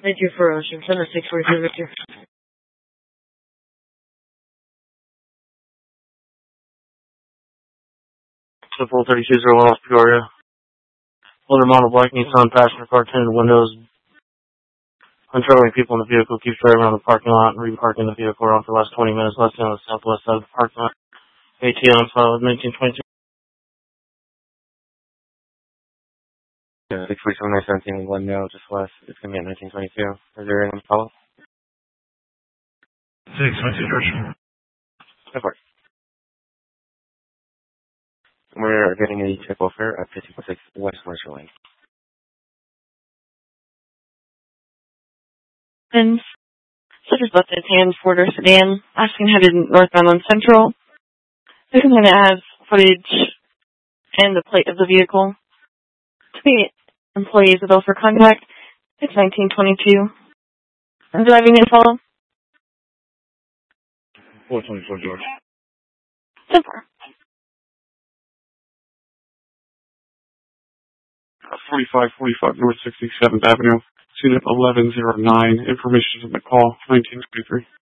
Thank you for Center 642 Victor. Triple 3201 off Peoria. Older model black Nissan passenger car, tinted windows. Controlling people in the vehicle, keeps driving around the parking lot and reparking the vehicle around for the last 20 minutes, left on the southwest side of the parking lot. ATM on file with 1922. 647 1 now, just west. It's going to be at 1922. Is there any follow? 622 George. Go for it. We're getting a check offer at 50.6 West Marshall Lane. And Sutter's left his hand Ford sedan, asking headed northbound on Central. The complainant has footage and the plate of the vehicle. To be employees with for contact, it's 1922. I'm driving in follow. 424 George. So far. 4545 North 67th Avenue, Unit 1109. Information on the call, 1923.